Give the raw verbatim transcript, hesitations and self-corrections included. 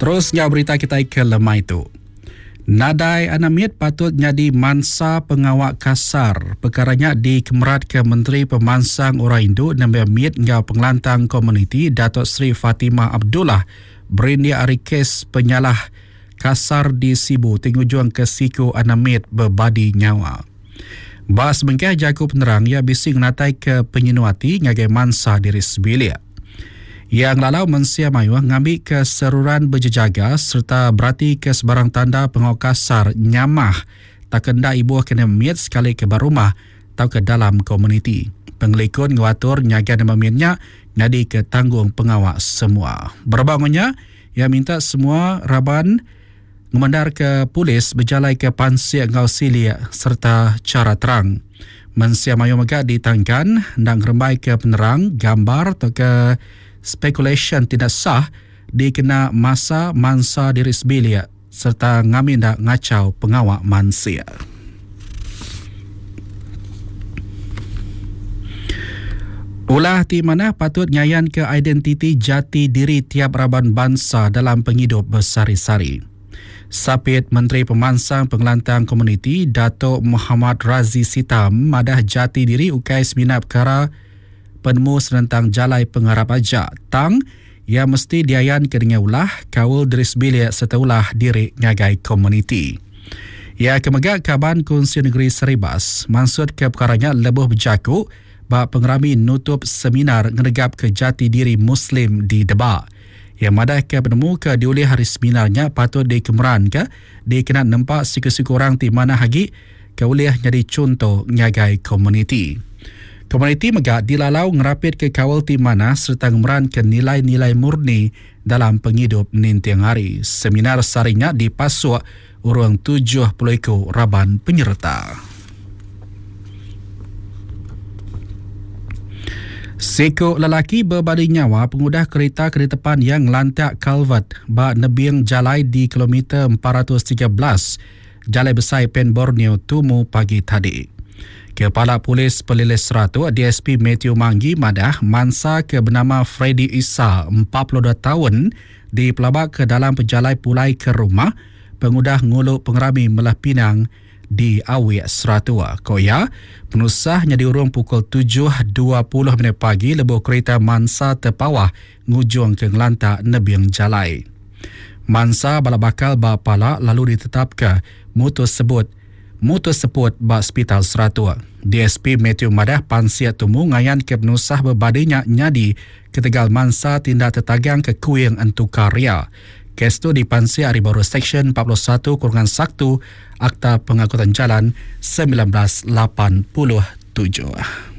Terusnya berita kita ke lemah itu. Nadai Anamit patut jadi mansa pengawak kasar. Perkaranya dikemerat ke Menteri Pemansang Orang Hindu Nabi Mit ngau pengelantang komuniti Datuk Seri Fatimah Abdullah berindia ari kes penyalah kasar di Sibu tingujuang ke siku Anamit berbadi nyawa. Bas bengkeh jaku penerang ia bising natai ke penyenuati ngagai mansa diri sebilia. Yang lalau mensia mayu ngambil keseruran berjejaga serta berarti ke sebarang tanda pengawal kasar nyamah tak kena ibu kena miet sekali ke barumah atau ke dalam komuniti. Pengelikun ngawatur nyaga nama mietnya ngadi ke tanggung pengawal semua. Berbangunnya, ia minta semua raban memandar ke polis berjalai ke pansi ngau silia serta cara terang. Mensia mayu mega ditangkan dan rembai ke penerang gambar atau ke speculation tidak sah dikena masa mansa diri sebilia serta ngamin dak ngacau pengawak mansia. Ulah di mana patut nyayan ke identiti jati diri tiap raban bangsa dalam penghidup bersari-sari. Sapit Menteri Pemansang Pengelantang Komuniti Datuk Muhammad Razi Sitam madah jati diri ukai semina perkara penemu serentang jalai pengarap aja tang yang mesti diayan ke dengan ulah kawal diri sebilia serta ulah diri ngagai komuniti. Ya kemegak Kaban Kunsi Negeri Seribas maksud ke perkaranya lebih berjaku bak pengerami nutup seminar ngenegap ke jati diri Muslim di Debak. Yang madah ke penemu ke diulih hari seminarnya patut dikemeran ke dikena nampak siku-siku orang di mana hagi ke ulih jadi contoh ngagai komuniti. Komuniti megak dilalau ngerapit ke kawal ti mana serta ngemeran ke nilai-nilai murni dalam penghidup nintiang hari. Seminar sarinya di Pasua urang tujuh puluh ekor raban penyerta. Seko lelaki berbadi nyawa pengudah kereta keretapan yang lantak kalvat bak nebiang jalai di kilometer empat ratus tiga belas Jalai Besar Pen Borneo Tumu pagi tadi. Kepala Polis Pelilis Seratu D S P Matthew Manggi madah mansa ke bernama Freddy Isa empat puluh dua tahun di pelabak ke dalam penjalai pulai ke rumah pengudah nguluk pengerami Melah Pinang di Awi Seratu. Koya penusahnya diurung pukul tujuh dua puluh minit pagi lebuh kereta mansa terpawah ngujung ke ngelantak nebiang jalai. Mansa bala bakal bapala lalu ditetap ke mutus sebut mutus sebut ba hospital Seratu. D S P Matthew madah pansia tumu ngayan ke penusah berbadinya nyadi ketegal mansa tindak tertagang ke kuing entu karya. Kes tu dipansi hari baru Seksyen empat puluh satu Kurungan satu Akta Pengangkutan Jalan seribu sembilan ratus lapan puluh tujuh.